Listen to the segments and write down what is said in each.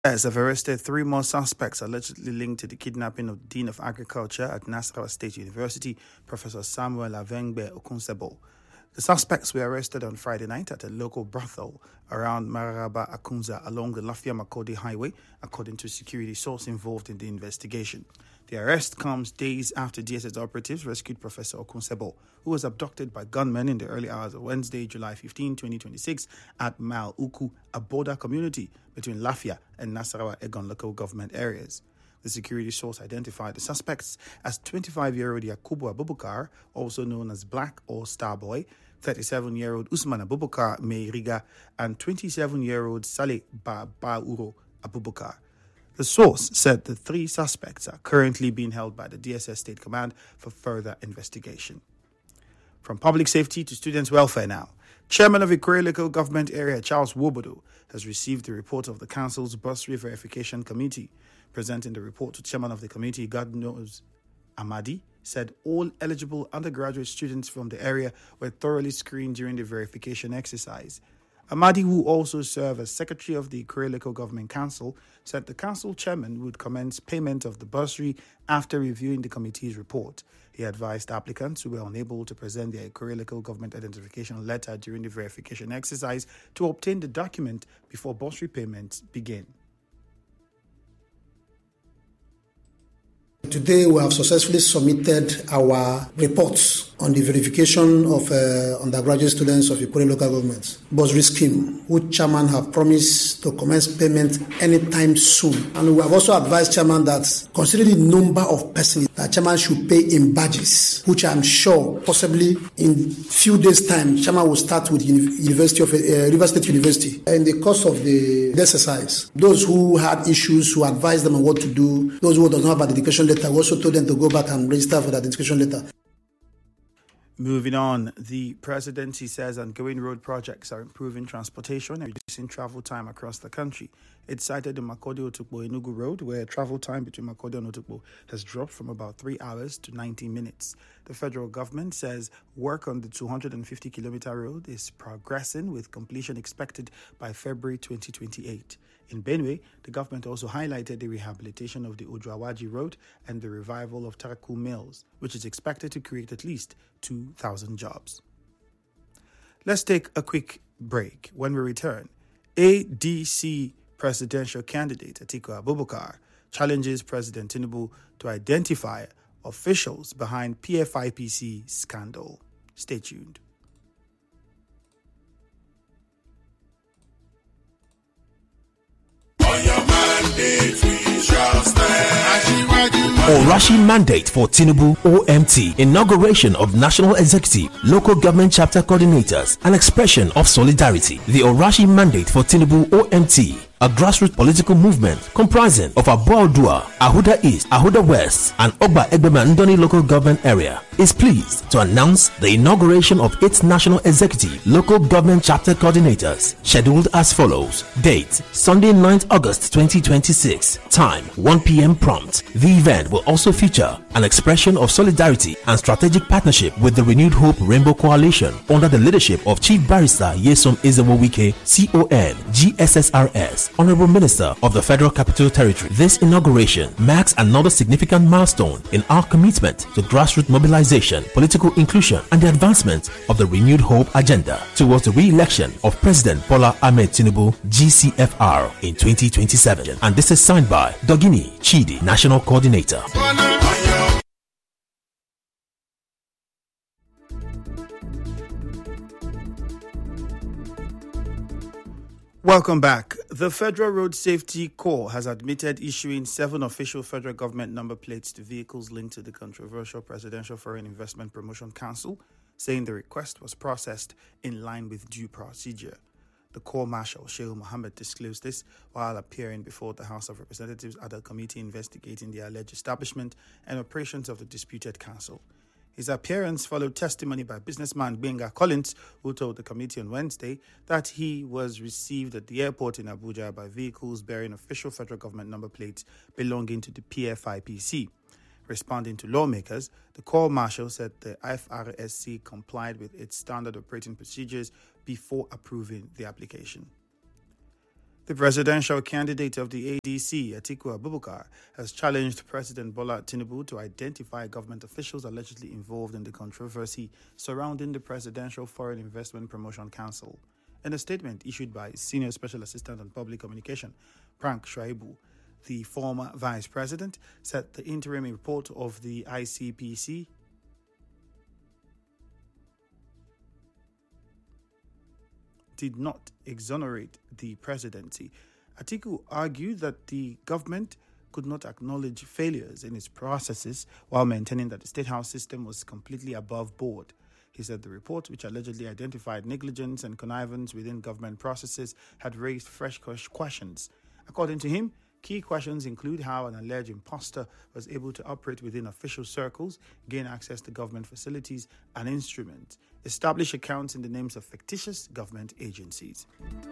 Yes, have arrested 3 more suspects allegedly linked to the kidnapping of the Dean of Agriculture at Nasarawa State University, Professor Samuel Avengbe Okunsebo. The suspects were arrested on Friday night at a local brothel around Mararaba Akunza along the Lafia-Makodi Highway, according to a security source involved in the investigation. The arrest comes days after DSS operatives rescued Professor Okunsebo, who was abducted by gunmen in the early hours of Wednesday, July 15, 2026, at Mile Uku, a border community between Lafia and Nasarawa Egon local government areas. The security source identified the suspects as 25-year-old Yakubu Abubakar, also known as Black or Starboy, 37-year-old Usman Abubakar Meiriga, and 27-year-old Saleh Bauro Abubakar. The source said the 3 suspects are currently being held by the DSS State Command for further investigation. From public safety to students' welfare now. Chairman of Ikore Local Government Area, Charles Wobodo, has received the report of the Council's Bursary Verification Committee. Presenting the report to Chairman of the committee, Godnose Amadi, said all eligible undergraduate students from the area were thoroughly screened during the verification exercise. Amadi, who also served as Secretary of the Ikore Local Government Council, said the Council Chairman would commence payment of the bursary after reviewing the committee's report. He advised applicants who were unable to present their Ikore Local Government identification letter during the verification exercise to obtain the document before bursary payments begin. Today, we have successfully submitted our reports on the verification of undergraduate students of Ikore local government bursary scheme, which Chairman have promised to commence payment anytime soon. And we have also advised Chairman that considering the number of persons that Chairman should pay in badges, which I'm sure possibly in few days' time, Chairman will start with Rivers State University. In the course of the exercise, those who had issues, who advised them on what to do, those who don't have identification letter, we also told them to go back and register for the identification letter. Moving on, the presidency says ongoing road projects are improving transportation and reducing travel time across the country. It cited the Makurdi-Otukpo-Enugu Road, where travel time between Makurdi and Otukpo has dropped from about 3 hours to 90 minutes. The federal government says work on the 250-kilometer road is progressing, with completion expected by February 2028. In Benue, the government also highlighted the rehabilitation of the Ojuawaji Road and the revival of Taraku Mills, which is expected to create at least 2,000 jobs. Let's take a quick break. When we return, ADC presidential candidate Atiku Abubakar challenges President Tinubu to identify officials behind PFIPC scandal. Stay tuned. Orashi mandate for Tinubu OMT, inauguration of National Executive, Local Government Chapter Coordinators, an expression of solidarity. The Orashi mandate for Tinubu OMT, a grassroots political movement comprising of Abuadua, Ahuda East, Ahuda West, and Ogba Egbema Ndoni local government area, is pleased to announce the inauguration of its National Executive Local Government Chapter Coordinators, scheduled as follows. Date, Sunday 9th August 2026. Time, 1 p.m. prompt. The event will also feature an expression of solidarity and strategic partnership with the Renewed Hope Rainbow Coalition under the leadership of Chief Barrister Nyesom Ezewo-Wike, CON, GSSRS, Honorable Minister of the Federal Capital Territory. This inauguration marks another significant milestone in our commitment to grassroots mobilization, political inclusion, and the advancement of the Renewed Hope agenda towards the re-election of President Bola Ahmed Tinubu, GCFR, in 2027. And this is signed by Dogini Chidi, National Coordinator. Welcome back. The Federal Road Safety Corps has admitted issuing 7 official federal government number plates to vehicles linked to the controversial Presidential Foreign Investment Promotion Council, saying the request was processed in line with due procedure. The Corps Marshal, Shehu Mohammed, disclosed this while appearing before the House of Representatives at a committee investigating the alleged establishment and operations of the disputed council. His appearance followed testimony by businessman Benga Collins, who told the committee on Wednesday that he was received at the airport in Abuja by vehicles bearing official federal government number plates belonging to the PFIPC. Responding to lawmakers, the Corps Marshal said the FRSC complied with its standard operating procedures before approving the application. The presidential candidate of the ADC, Atiku Abubakar, has challenged President Bola Tinubu to identify government officials allegedly involved in the controversy surrounding the Presidential Foreign Investment Promotion Council. In a statement issued by Senior Special Assistant on Public Communication, Prank Shuaibu, the former vice president said the interim report of the ICPC did not exonerate the presidency. Atiku argued that the government could not acknowledge failures in its processes while maintaining that the State House system was completely above board. He said the report, which allegedly identified negligence and connivance within government processes, had raised fresh questions. According to him, key questions include how an alleged imposter was able to operate within official circles, gain access to government facilities and instruments, establish accounts in the names of fictitious government agencies.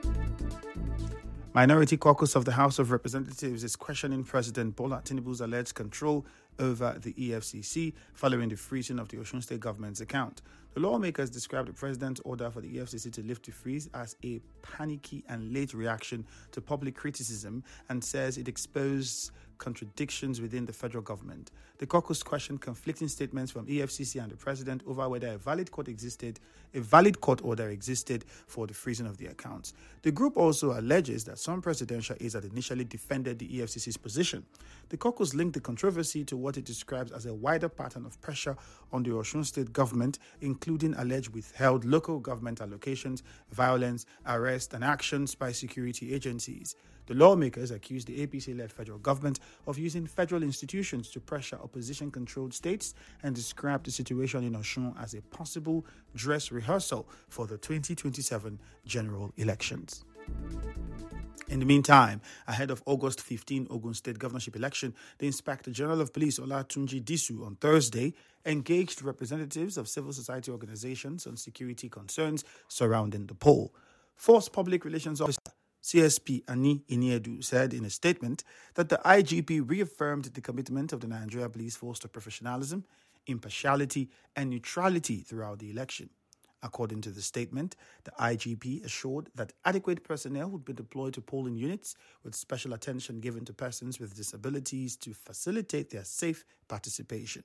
Minority Caucus of the House of Representatives is questioning President Bola Tinubu's alleged control over the EFCC following the freezing of the Osun State government's account. The lawmakers described the president's order for the EFCC to lift the freeze as a panicky and late reaction to public criticism and says it exposed contradictions within the federal government. The caucus questioned conflicting statements from EFCC and the president over whether a valid court order existed for the freezing of the accounts. The group also alleges that some presidential aides had initially defended the EFCC's position. The caucus linked the controversy to what it describes as a wider pattern of pressure on the Osun State government, including alleged withheld local government allocations, violence, arrest, and actions by security agencies. The lawmakers accused the APC-led federal government of using federal institutions to pressure opposition-controlled states and described the situation in Osun as a possible dress rehearsal for the 2027 general elections. In the meantime, ahead of August 15 Ogun State governorship election, the Inspector General of Police, Olatunji Disu, on Thursday, engaged representatives of civil society organizations on security concerns surrounding the poll. Force Public Relations Officer CSP Ani Iniedu said in a statement that the IGP reaffirmed the commitment of the Nigeria Police Force to professionalism, impartiality, and neutrality throughout the election. According to the statement, the IGP assured that adequate personnel would be deployed to polling units with special attention given to persons with disabilities to facilitate their safe participation.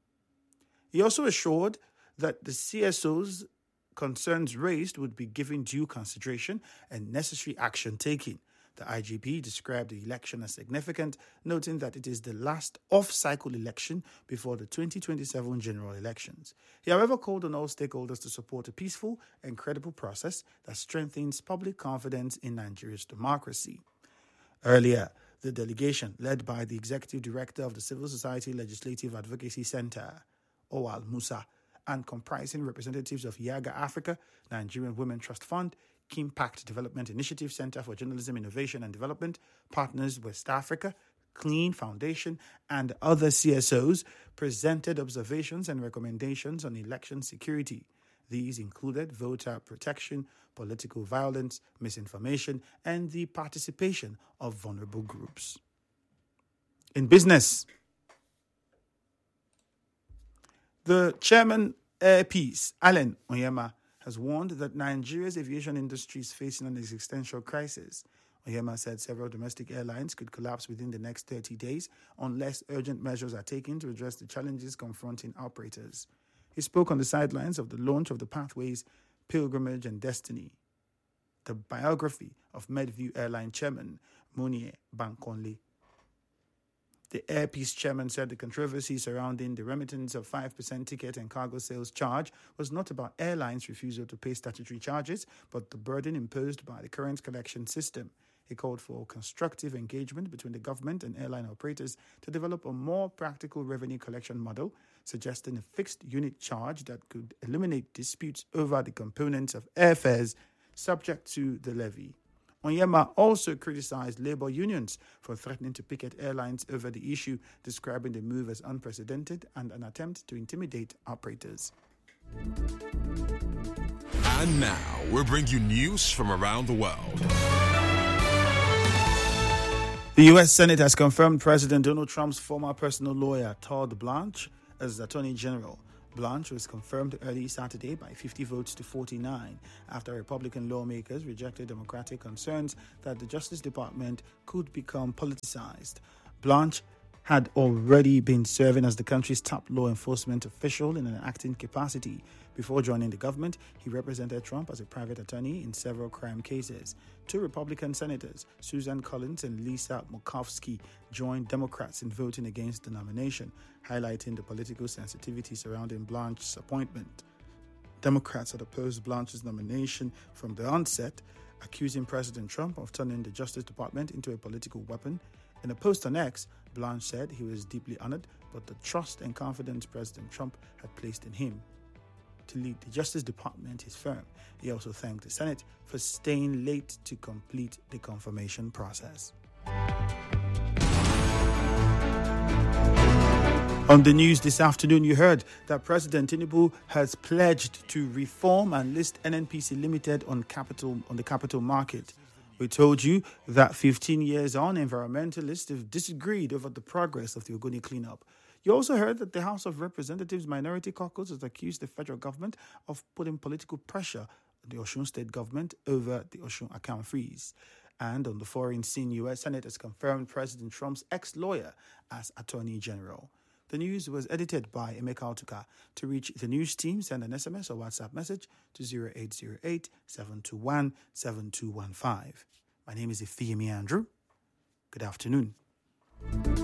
He also assured that the CSO's concerns raised would be given due consideration and necessary action taken. The IGP described the election as significant, noting that it is the last off-cycle election before the 2027 general elections. He, however, called on all stakeholders to support a peaceful and credible process that strengthens public confidence in Nigeria's democracy. Earlier, the delegation, led by the Executive Director of the Civil Society Legislative Advocacy Center, Owal Musa, and comprising representatives of Yaga Africa, Nigerian Women Trust Fund, Kimpact Development Initiative Center for Journalism Innovation and Development, Partners West Africa, Clean Foundation, and other CSOs, presented observations and recommendations on election security. These included voter protection, political violence, misinformation, and the participation of vulnerable groups. In business, the chairman Air Peace, Allen Onyema, has warned that Nigeria's aviation industry is facing an existential crisis. Onyema said several domestic airlines could collapse within the next 30 days unless urgent measures are taken to address the challenges confronting operators. He spoke on the sidelines of the launch of the Pathways, Pilgrimage and Destiny, the biography of Medview Airline chairman Monie Bankonle. The Air Peace chairman said the controversy surrounding the remittance of 5% ticket and cargo sales charge was not about airlines' refusal to pay statutory charges, but the burden imposed by the current collection system. He called for constructive engagement between the government and airline operators to develop a more practical revenue collection model, suggesting a fixed unit charge that could eliminate disputes over the components of airfares subject to the levy. Onyema also criticized labor unions for threatening to picket airlines over the issue, describing the move as unprecedented and an attempt to intimidate operators. And now, we'll bring you news from around the world. The U.S. Senate has confirmed President Donald Trump's former personal lawyer, Todd Blanche, as Attorney General. Blanche was confirmed early Saturday by 50 votes to 49 after Republican lawmakers rejected Democratic concerns that the Justice Department could become politicized. Blanche had already been serving as the country's top law enforcement official in an acting capacity. Before joining the government, he represented Trump as a private attorney in several crime cases. Two Republican senators, Susan Collins and Lisa Murkowski, joined Democrats in voting against the nomination, highlighting the political sensitivity surrounding Blanche's appointment. Democrats had opposed Blanche's nomination from the onset, accusing President Trump of turning the Justice Department into a political weapon. In a post on X, Blanche said he was deeply honored, but the trust and confidence President Trump had placed in him to lead the Justice Department is firm. He also thanked the Senate for staying late to complete the confirmation process. On the news this afternoon, you heard that President Tinubu has pledged to reform and list NNPC Limited on the capital market. We told you that 15 years on, environmentalists have disagreed over the progress of the Ogoni cleanup. You also heard that the House of Representatives Minority Caucus has accused the federal government of putting political pressure on the Osun state government over the Osun account freeze. And on the foreign scene, U.S. Senate has confirmed President Trump's ex-lawyer as Attorney General. The news was edited by Emeka Otuka. To reach the news team, send an SMS or WhatsApp message to 0808-721-7215. My name is Ifeyemi Andrew. Good afternoon.